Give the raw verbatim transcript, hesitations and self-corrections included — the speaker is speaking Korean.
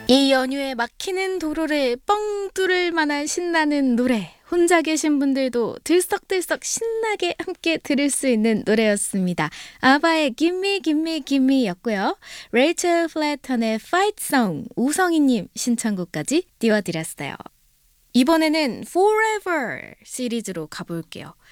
이 연휴에 막히는 도로를 뻥 뚫을 만한 신나는 노래. 혼자 계신 분들도 들썩들썩 신나게 함께 들을 수 있는 노래였습니다. 아바의 Gimme Gimme Gimme였고요. 레이첼 플래턴의 Fight Song, 우성희님 신청곡까지 띄워드렸어요. 이번에는 Forever 시리즈로 가볼게요.